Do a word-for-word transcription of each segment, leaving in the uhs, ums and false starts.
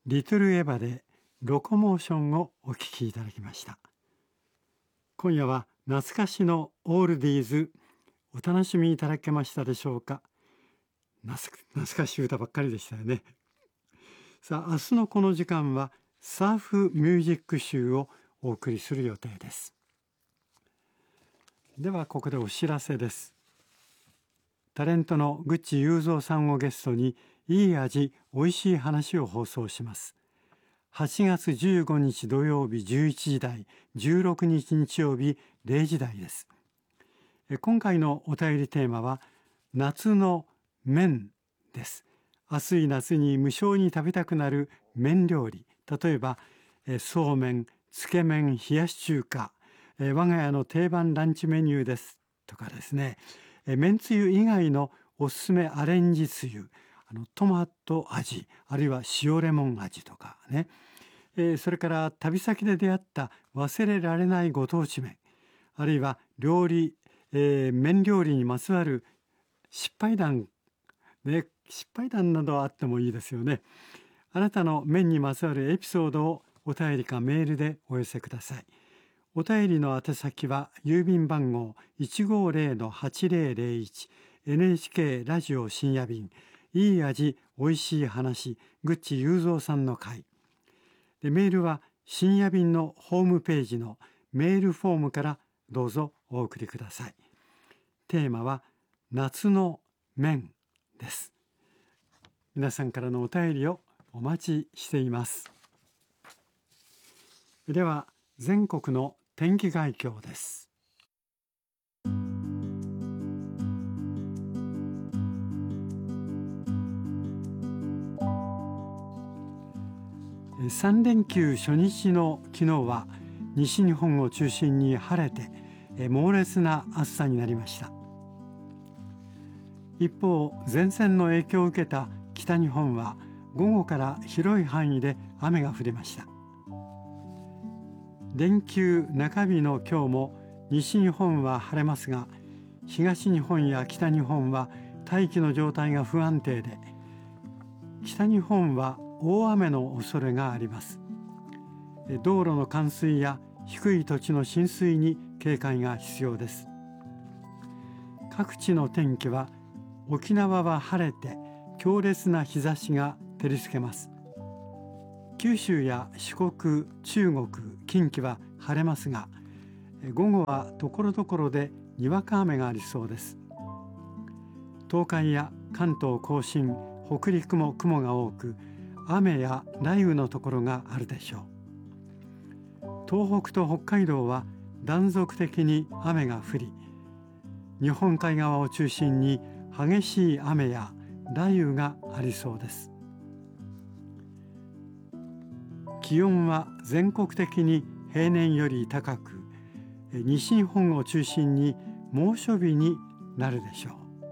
リトルエヴァでロコモーションをお聴きいただきました。今夜は懐かしのオールディーズお楽しみいただけましたでしょうか。懐かしい歌ばっかりでしたよね。さあ、明日のこの時間はサーフミュージック集をお送りする予定です。ではここでお知らせです。タレントのグッチ雄三さんをゲストにいい味おいしい話を放送します。はちがつじゅうごにち土曜日じゅういちじ台、じゅうろくにち日曜日れいじ台です。今回のお便りテーマは夏の麺です。暑い夏に無性に食べたくなる麺料理、例えばそうめん、つけ麺、冷やし中華、我が家の定番ランチメニューですとかですね、麺つゆ以外のおすすめアレンジつゆ、あのトマト味、あるいは塩レモン味とかね、えー、それから旅先で出会った忘れられないご当地麺、あるいは料理、えー、麺料理にまつわる失敗談、ね、失敗談などはあってもいいですよね。あなたの麺にまつわるエピソードをお便りかメールでお寄せください。お便りの宛先は郵便番号 いちごーぜろのはちぜろぜろいち エヌエイチケー ラジオ深夜便いい味おいしい話グッチ雄三さんの会で、メールは深夜便のホームページのメールフォームからどうぞお送りください。テーマは夏の麺です。皆さんからのお便りをお待ちしています。では全国の天気概況です。さん連休初日の昨日は西日本を中心に晴れて猛烈な暑さになりました。一方、前線の影響を受けた北日本は午後から広い範囲で雨が降りました。連休中日の今日も西日本は晴れますが、東日本や北日本は大気の状態が不安定で、北日本は大雨の恐れがあります。道路の冠水や低い土地の浸水に警戒が必要です。各地の天気は、沖縄は晴れて強烈な日差しが照りつけます。九州や四国、中国、近畿は晴れますが、午後はところどころでにわか雨がありそうです。東海や関東甲信、北陸も雲が多く、雨や雷雨のところがあるでしょう。東北と北海道は断続的に雨が降り、日本海側を中心に激しい雨や雷雨がありそうです。気温は全国的に平年より高く、西日本を中心に猛暑日になるでしょう。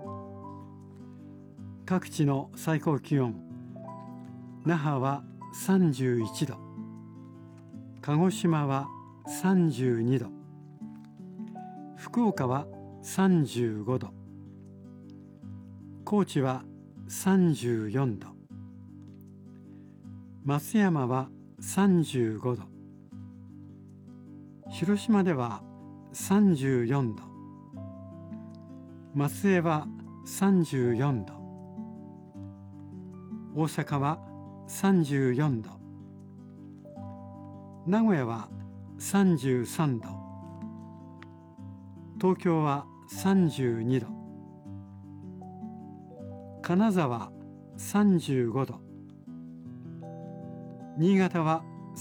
各地の最高気温、那覇はさんじゅういちど、鹿児島はさんじゅうにど、福岡はさんじゅうごど、高知はさんじゅうよんど、松山はさんじゅうごど、広島ではさんじゅうよんど、松江はさんじゅうよんど、大阪はさんじゅうよんど、名古屋はさんじゅうさんど、東京はさんじゅうにど、金沢さんじゅうごど、新潟は。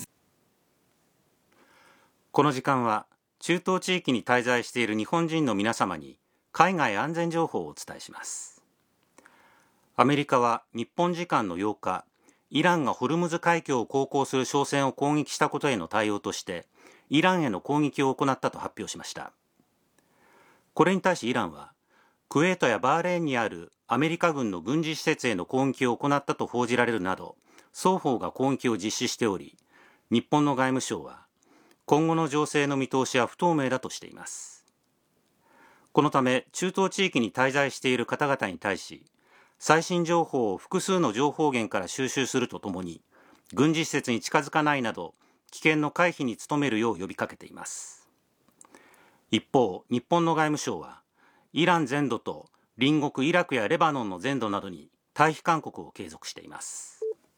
この時間は中東地域に滞在している日本人の皆様に海外安全情報をお伝えします。アメリカは日本時間のようか、イランがホルムズ海峡を航行する商船を攻撃したことへの対応としてイランへの攻撃を行ったと発表しました。これに対しイランはクウェートやバーレーンにあるアメリカ軍の軍事施設への攻撃を行ったと報じられるなど、双方が攻撃を実施しており、日本の外務省は今後の情勢の見通しは不透明だとしています。このため中東地域に滞在している方々に対し、最新情報を複数の情報源から収集するとともに、 軍事施設に近づかないなど危険の回避に努めるよう呼びかけています。一方、日本の外務省はイラン全土と隣国イラクやレバノンの全土などに退避勧告を継続しています。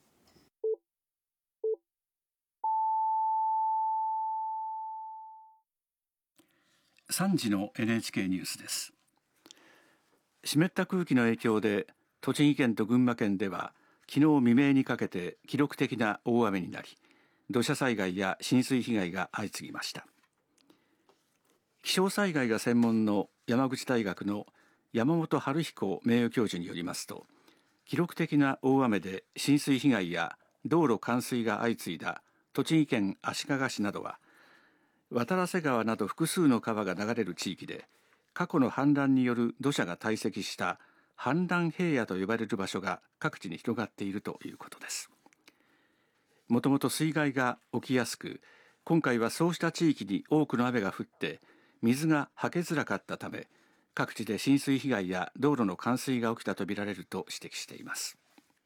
さんじの エヌエイチケー ニュースです。湿った空気の影響で栃木県と群馬県では昨日未明にかけて記録的な大雨になり、土砂災害や浸水被害が相次ぎました。気象災害が専門の山口大学の山本晴彦名誉教授によりますと、記録的な大雨で浸水被害や道路冠水が相次いだ栃木県足利市などは、渡良瀬川など複数の川が流れる地域で過去の氾濫による土砂が堆積した氾濫平野と呼ばれる場所が各地に広がっているということです。もともと水害が起きやすく、今回はそうした地域に多くの雨が降って水がはけづらかったため、各地で浸水被害や道路の冠水が起きたとみられると指摘しています。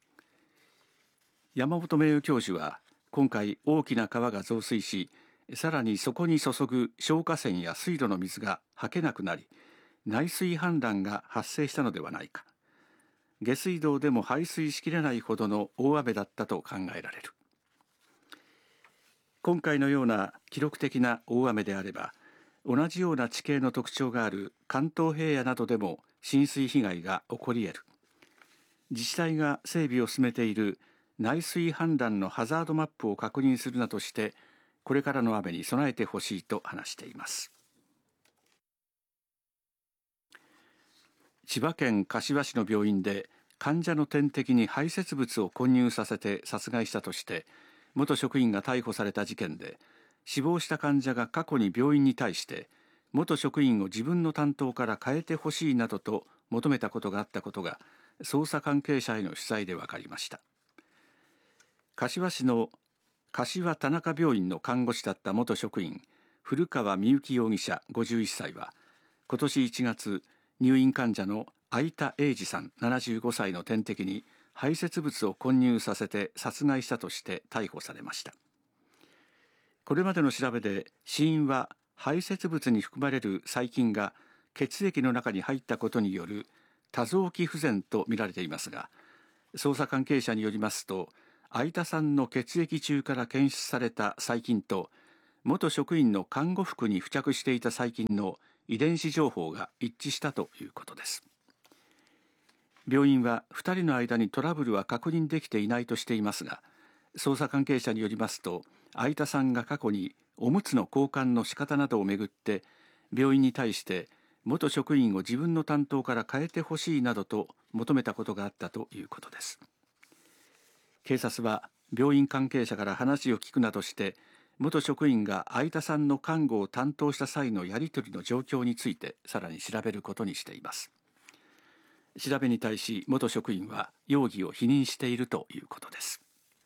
山本名誉教授は、今回大きな川が増水し、さらにそこに注ぐ消火栓や水路の水がはけなくなり、内水氾濫が発生したのではないか、下水道でも排水しきれないほどの大雨だったと考えられる。今回のような記録的な大雨であれば、同じような地形の特徴がある関東平野などでも浸水被害が起こり得る。自治体が整備を進めている内水氾濫のハザードマップを確認するなどして、これからの雨に備えてほしいと話しています。千葉県柏市の病院で患者の点滴に排泄物を混入させて殺害したとして元職員が逮捕された事件で、死亡した患者が過去に病院に対して元職員を自分の担当から変えてほしいなどと求めたことがあったことが捜査関係者への取材で分かりました。柏市の柏田中病院の看護師だった元職員古川美幸容疑者ごじゅういっさいは、今年いちがつ入院患者の相田英二さんななじゅうごさいの点滴に排泄物を混入させて殺害したとして逮捕されました。これまでの調べで、死因は排泄物に含まれる細菌が血液の中に入ったことによる多臓器不全とみられていますが、捜査関係者によりますと、相田さんの血液中から検出された細菌と元職員の看護服に付着していた細菌の遺伝子情報が一致したということです。病院はふたりの間にトラブルは確認できていないとしていますが、捜査関係者によりますと、相田さんが過去におむつの交換の仕方などをめぐって病院に対して元職員を自分の担当から変えてほしいなどと求めたことがあったということです。警察は病院関係者から話を聞くなどして元職員が相田さんの看護を担当した際のやり取りの状況についてさらに調べることにしています。調べに対し元職員は容疑を否認しているということです。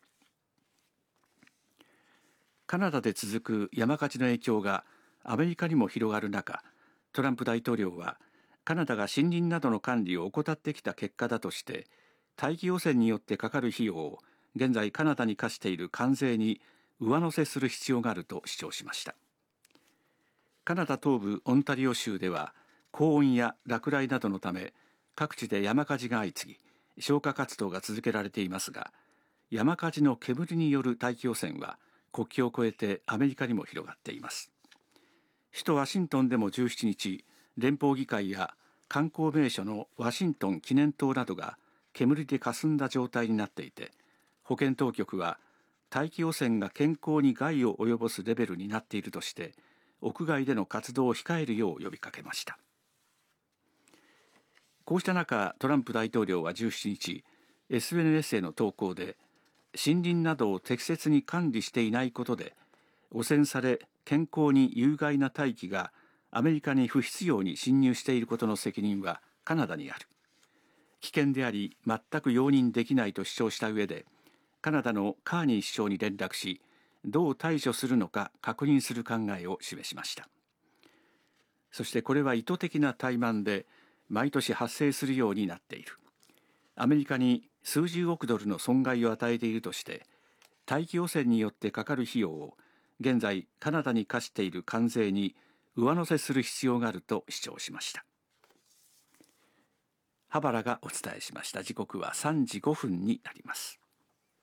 カナダで続く山火事の影響がアメリカにも広がる中、トランプ大統領はカナダが森林などの管理を怠ってきた結果だとして、大気汚染によってかかる費用を現在カナダに課している関税に上乗せする必要があると主張しました。カナダ東部オンタリオ州では高温や落雷などのため各地で山火事が相次ぎ、消火活動が続けられていますが、山火事の煙による大気汚染は国境を越えてアメリカにも広がっています。首都ワシントンでもじゅうしちにち、連邦議会や観光名所のワシントン記念塔などが煙で霞んだ状態になっていて、保健当局は大気汚染が健康に害を及ぼすレベルになっているとして屋外での活動を控えるよう呼びかけました。こうした中、トランプ大統領はじゅうしちにち エスエヌエス への投稿で、森林などを適切に管理していないことで汚染され健康に有害な大気がアメリカに不必要に侵入していることの責任はカナダにある、危険であり全く容認できないと主張した上で、カナダのカーニー首相に連絡し、どう対処するのか確認する考えを示しました。そしてこれは意図的な怠慢で毎年発生するようになっている、アメリカに数十億ドルの損害を与えているとして、 大気汚染によってかかる費用を現在カナダに課している関税に上乗せする必要があると主張しました。羽原がお伝えしました。時刻はさんじごふんになります。